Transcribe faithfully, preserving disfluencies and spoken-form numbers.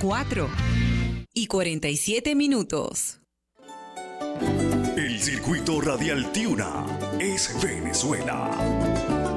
cuatro y cuarenta y siete minutos. El circuito radial Tiuna es Venezuela.